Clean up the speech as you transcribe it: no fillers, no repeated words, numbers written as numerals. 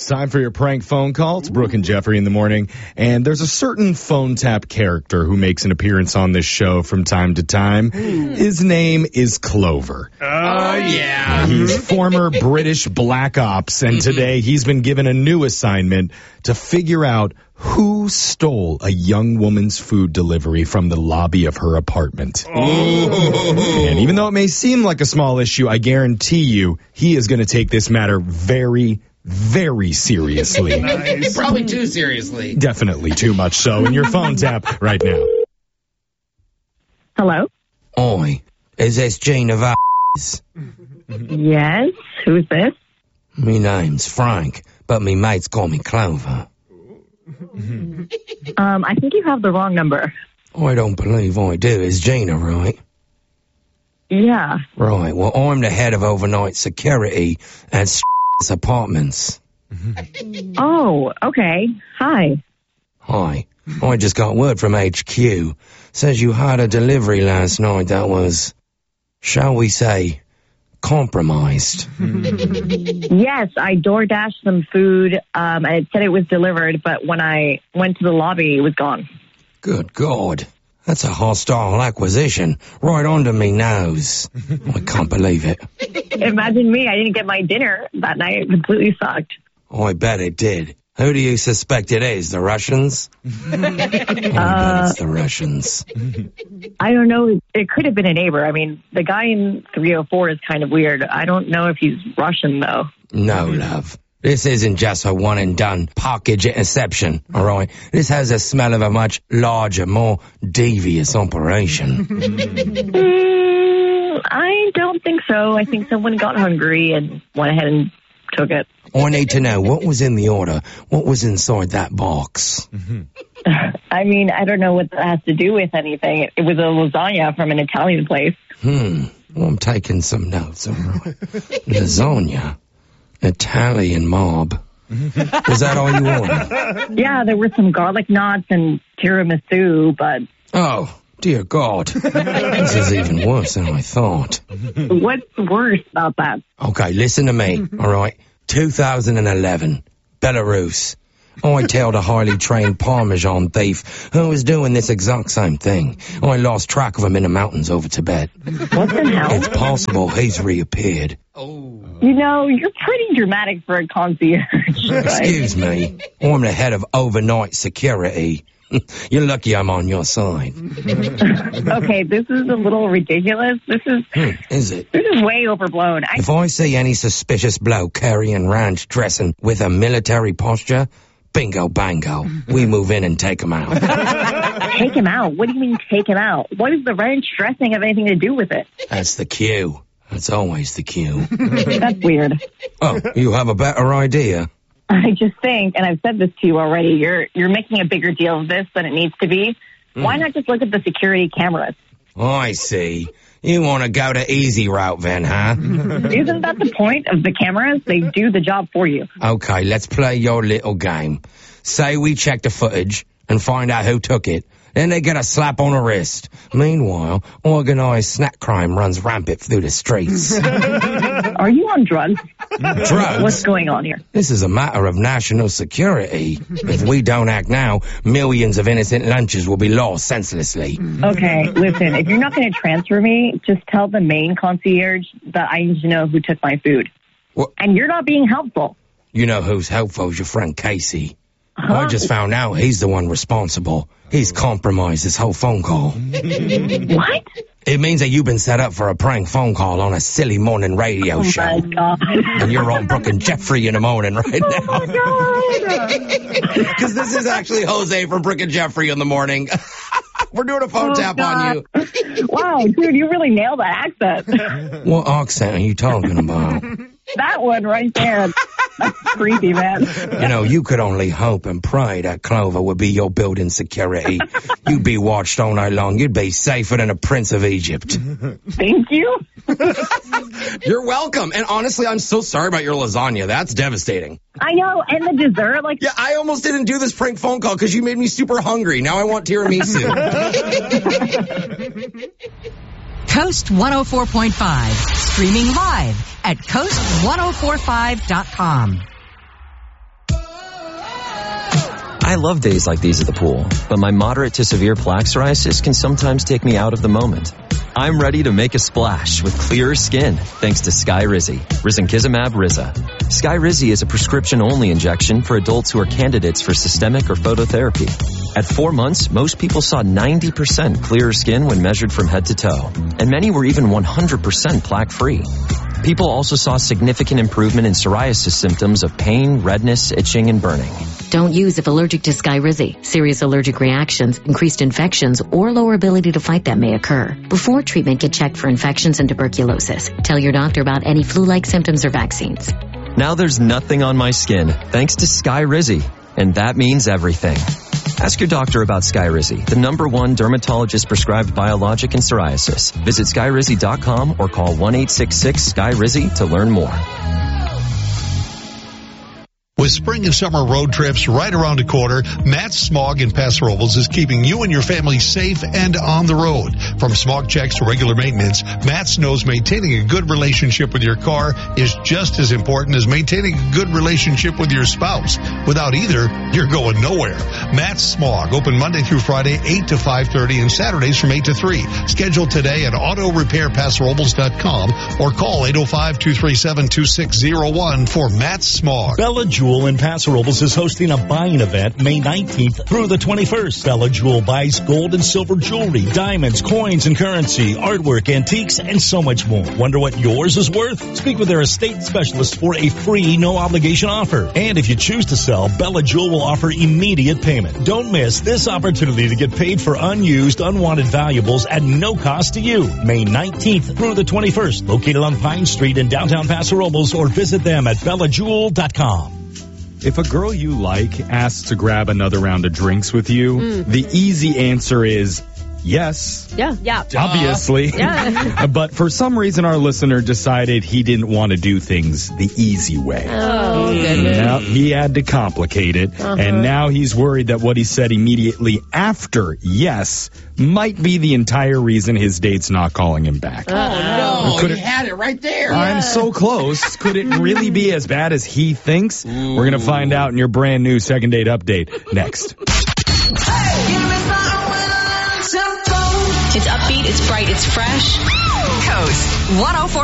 It's time for your prank phone call. It's Brooke and Jeffrey in the morning. And there's a certain phone tap character who makes an appearance on this show from time to time. His name is Clover. Oh, yeah. He's former British Black Ops, and today he's been given a new assignment to figure out who stole a young woman's food delivery from the lobby of her apartment. And even though it may seem like a small issue, I guarantee you he is going to take this matter very, very seriously. Nice. Probably too seriously. Definitely too much so. In your phone tap right now. Hello? Oi, is this Gina Vaz? Yes? Who's this? Me name's Frank, but me mates call me Clover. I think you have the wrong number. I don't believe I do. Is Gina right? Yeah. Right, well, I'm the head of overnight security at Apartments. Oh, okay. Hi. Hi, I just got word from HQ. Says you had a delivery last night that was, shall we say, compromised. Yes, I DoorDashed some food, and it said it was delivered, but when I went to the lobby, it was gone. Good God. That's a hostile acquisition right under me nose. I can't believe it. Imagine me, I didn't get my dinner that night. It completely sucked. I bet it did. Who do you suspect it is? The Russians? I bet it's the Russians. I don't know. It could have been a neighbor. I mean, the guy in 304 is kind of weird. I don't know if he's Russian, though. No, love. This isn't just a one-and-done package interception, all right? This has a smell of a much larger, more devious operation. I don't think so. I think someone got hungry and went ahead and took it. I need to know what was in the order. What was inside that box? I mean, I don't know what that has to do with anything. It was a lasagna from an Italian place. Well, I'm taking some notes, all right. Lasagna. Italian mob. Was that all you ordered? Yeah, there were some garlic knots and tiramisu, but... Oh, dear God. This is even worse than I thought. What's worse about that? Okay, listen to me, all right? 2011, Belarus. I tailed a highly trained Parmesan thief who was doing this exact same thing. I lost track of him in the mountains over Tibet. What the hell? It's possible he's reappeared. You know, you're pretty dramatic for a concierge. Right? Excuse me. I'm the head of overnight security. You're lucky I'm on your side. Okay, this is a little ridiculous. Is it? This is way overblown. If I see any suspicious bloke carrying ranch dressing with a military posture, bingo bango, we move in and take him out. Take him out? What do you mean take him out? What does the ranch dressing have anything to do with it? That's the cue. That's always the cue. That's weird. Oh, you have a better idea? I just think, and I've said this to you already, you're making a bigger deal of this than it needs to be. Why not just look at the security cameras? I see. You want to go the easy route then, huh? Isn't that the point of the cameras? They do the job for you. Okay, let's play your little game. Say we check the footage and find out who took it. Then they get a slap on the wrist. Meanwhile, organized snack crime runs rampant through the streets. Are you on drugs? Drugs? What's going on here? This is a matter of national security. If we don't act now, millions of innocent lunches will be lost senselessly. Okay, listen, if you're not going to transfer me, just tell the main concierge that I need to know who took my food. What? And you're not being helpful. You know who's helpful is your friend Casey. I just found out he's the one responsible. He's compromised this whole phone call. What? It means that you've been set up for a prank phone call on a silly morning radio show. Oh, my God. And you're on Brooke and Jeffrey in the morning right now. Oh, my God. Because this is actually Jose from Brooke and Jeffrey in the morning. We're doing a phone tap on you. Wow, dude, you really nailed that accent. What accent are you talking about? That one right there. That's creepy, man. You know, you could only hope and pray that Clover would be your building security. You'd be watched all night long. You'd be safer than a prince of Egypt. Thank you. You're welcome. And honestly, I'm so sorry about your lasagna. That's devastating. I know. And the dessert, like... Yeah, I almost didn't do this prank phone call because you made me super hungry. Now I want tiramisu. Coast 104.5, streaming live at coast1045.com. I love days like these at the pool, but my moderate to severe plaque psoriasis can sometimes take me out of the moment. I'm ready to make a splash with clearer skin thanks to Skyrizi, risankizumab Riza. Skyrizi is a prescription-only injection for adults who are candidates for systemic or phototherapy. At 4 months, most people saw 90% clearer skin when measured from head to toe, and many were even 100% plaque-free. People also saw significant improvement in psoriasis symptoms of pain, redness, itching, and burning. Don't use if allergic to Skyrizi. Serious allergic reactions, increased infections, or lower ability to fight them may occur. Before treatment, get checked for infections and tuberculosis. Tell your doctor about any flu-like symptoms or vaccines. Now there's nothing on my skin thanks to Skyrizi, and that means everything. Ask your doctor about Skyrizi, the #1 dermatologist-prescribed biologic in psoriasis. Visit Skyrizi.com or call 1-866-SKYRIZI to learn more. With spring and summer road trips right around the corner, Matt's Smog in Paso Robles is keeping you and your family safe and on the road. From smog checks to regular maintenance, Matt's knows maintaining a good relationship with your car is just as important as maintaining a good relationship with your spouse. Without either, you're going nowhere. Matt's Smog, open Monday through Friday, 8 to 5:30, and Saturdays from 8 to 3. Schedule today at autorepairpasorobles.com or call 805-237-2601 for Matt's Smog. Bella Jewel in Paso Robles is hosting a buying event May 19th through the 21st. Bella Jewel buys gold and silver jewelry, diamonds, coins and currency, artwork, antiques, and so much more. Wonder what yours is worth? Speak with their estate specialist for a free, no-obligation offer. And if you choose to sell, Bella Jewel will offer immediate payment. Don't miss this opportunity to get paid for unused, unwanted valuables at no cost to you. May 19th through the 21st, located on Pine Street in downtown Paso Robles, or visit them at BellaJewel.com. If a girl you like asks to grab another round of drinks with you, the easy answer is yes. Yeah. Obviously. Yeah. But for some reason, our listener decided he didn't want to do things the easy way. Oh, goodness. Now, he had to complicate it, and now he's worried that what he said immediately after yes might be the entire reason his date's not calling him back. Oh, no. Could You it- had it right there. I'm so close. Could it really be as bad as he thinks? We're going to find out in your brand new second date update next. It's upbeat, it's bright, it's fresh. Coast 104.